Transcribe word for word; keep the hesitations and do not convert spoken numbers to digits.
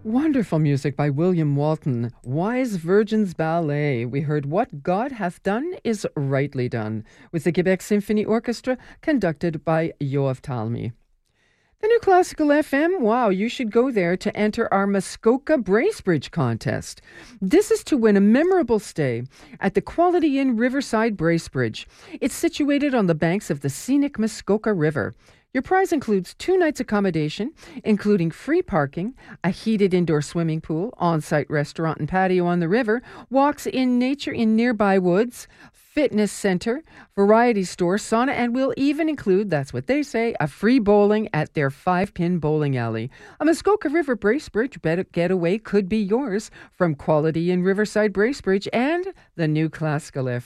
Wonderful music by William Walton. Wise Virgins Ballet. We heard What God Hath Done is Rightly Done with the Quebec Symphony Orchestra conducted by Yoav Talmy. The New Classical F M, wow, you should go there to enter our Muskoka Bracebridge contest. This is to win a memorable stay at the Quality Inn Riverside Bracebridge. It's situated on the banks of the scenic Muskoka River. Your prize includes two nights accommodation, including free parking, a heated indoor swimming pool, on-site restaurant and patio on the river, walks in nature in nearby woods, fitness center, variety store, sauna, and will even include, that's what they say, a free bowling at their five-pin bowling alley. A Muskoka River Bracebridge getaway could be yours from Quality in Riverside Bracebridge and the New Classical F M.